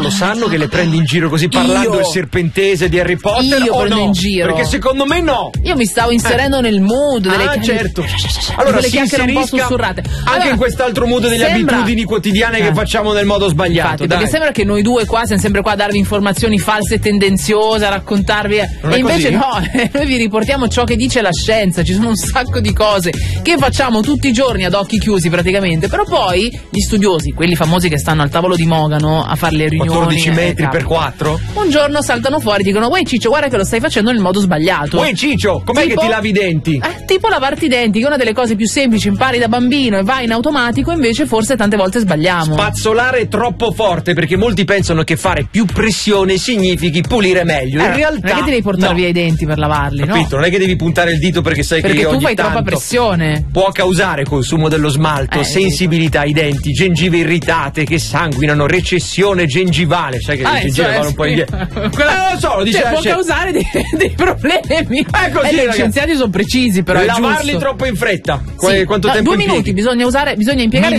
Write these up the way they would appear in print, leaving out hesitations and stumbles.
lo sanno che le prendi in giro così parlando il serpentese di Harry Potter? Io o prendo no? in giro. Perché secondo me no. Io mi stavo inserendo nel mood delle certo. Allora si si un po' inserisca sussurrate. anche in quest'altro modo delle abitudini quotidiane che facciamo nel modo sbagliato. Infatti, perché sembra che noi due qua siamo sempre qua a darvi informazioni false e tendenziose, a raccontarvi. E invece no, noi vi riportiamo ciò che dice la scienza. Ci sono un sacco di cose che facciamo tutti i giorni ad occhi chiusi praticamente. Però poi gli studiosi, quelli famosi che stanno al tavolo di Mogano a fare le riunioni 14 metri per 4, un giorno saltano fuori e dicono: uè Ciccio, guarda che lo stai facendo nel modo sbagliato. Uè Ciccio, com'è che ti lavi i denti? Tipo lavarti i denti, che è una delle cose più semplici, impari da bambino e vai in automatico, invece forse tante volte sbagliamo. Spazzolare troppo forte, perché molti pensano che fare più pressione significhi pulire meglio. In realtà non è che ti devi portare via i denti per lavarli, capito? no? Non è che devi puntare il dito perché sai perché che tu ogni fai tanto troppa pressione. può causare consumo dello smalto, sensibilità ai denti, gengive irritate che sanguinano, recessione gengivale. Sai che le gengive vanno un po' indietro. Non lo so, lo dice può causare dei problemi. Così, gli scienziati sono precisi, però lavarli troppo in fretta. Quanto tempo 2 minuti bisogna impiegare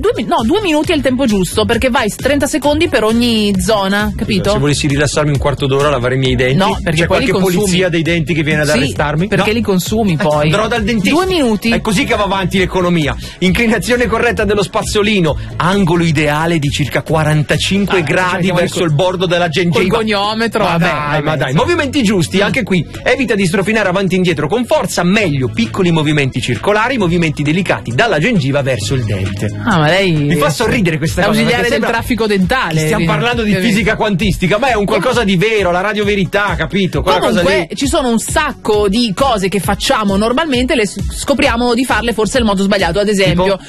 2 minuti è il tempo giusto, perché vai 30 secondi per ogni zona, capito? Se volessi rilassarmi un quarto d'ora a lavare i miei denti, no, perché c'è poi qualche polizia dei denti che viene ad arrestarmi? Perché li consumi poi. Andrò dal dentista. 2 minuti. È così che va avanti l'economia. Inclinazione corretta dello spazzolino, angolo ideale di circa 45 gradi verso il bordo della gengiva. Col goniometro. Ma dai. Movimenti giusti, anche qui. Evita di strofinare avanti e indietro con forza, meglio piccoli movimenti circolari, movimenti delicati dalla gengiva verso il dente. Ma lei mi fa sorridere questa cosa. Ausiliare del traffico dentale. Stiamo parlando di fisica quantistica, ma è un qualcosa di vero, la radioverità, capito? Quella Comunque cosa lì. ci sono un sacco di cose che facciamo normalmente, le scopriamo di farle forse nel modo sbagliato. Ad esempio,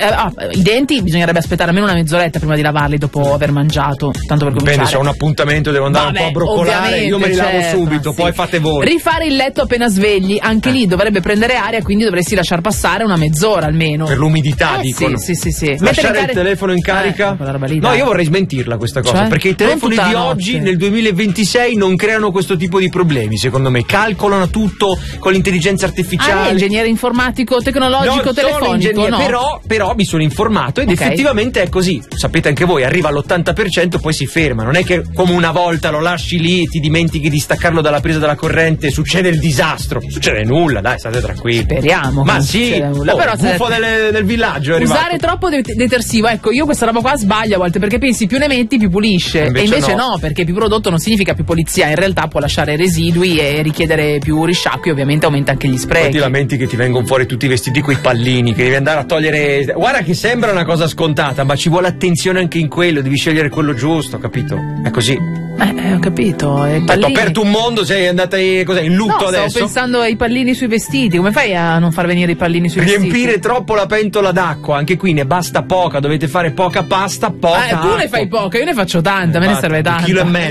i denti bisognerebbe aspettare almeno una mezz'oretta prima di lavarli dopo aver mangiato, tanto per cominciare. Bene, se ho un appuntamento devo andare un po' a broccolare, io me li lavo subito, poi fate voi. Rifare il letto appena svegli, anche lì dovrebbe prendere aria, quindi dovresti lasciar passare una mezz'ora almeno. Per l'umidità, dicono. Sì. Lasciare il telefono in carica? No, io vorrei smentirla questa cosa, perché i telefoni di oggi nel 2026 non creano questo tipo di problemi, secondo me. Calcolano tutto con l'intelligenza artificiale. Ingegnere informatico, tecnologico, telefonico. No. Però mi sono informato ed effettivamente è così. Sapete anche voi, arriva all'80%, poi si ferma. Non è che come una volta lo lasci lì e ti dimentichi di staccarlo dalla presa della corrente, succede il disastro. Succede nulla, dai, state tranquilli. Speriamo. Ma sì, nulla. Però buffo del villaggio è arrivato. Usare troppo detersivo, ecco, io questa roba qua sbaglio a volte, perché pensi più ne metti più pulisce, e invece no, perché più prodotto non significa più polizia, in realtà può lasciare residui e richiedere più risciacqui, ovviamente aumenta anche gli sprechi. Poi ti lamenti che ti vengono fuori tutti i vestiti coi pallini, che devi andare a togliere. Guarda che sembra una cosa scontata, ma ci vuole attenzione anche in quello, devi scegliere quello giusto, capito? È così. Ho capito. Ho aperto un mondo, sei andata in lutto adesso? Stavo pensando ai pallini sui vestiti, come fai a non far venire i pallini sui vestiti? Riempire troppo la pentola d'acqua, anche qui ne basta poca, dovete fare poca pasta, poca tu ne fai poca, io ne faccio tanta, me ne serve tanta. 1,5 kg.